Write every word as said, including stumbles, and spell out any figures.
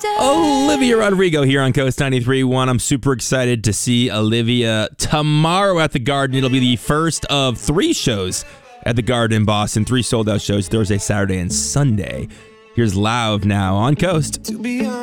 Olivia Rodrigo here on Coast ninety-three point one. I'm super excited to see Olivia tomorrow at the Garden. It'll be the first of three shows at the Garden in Boston. Three sold-out shows, Thursday, Saturday, and Sunday. Here's Lauv now on Coast.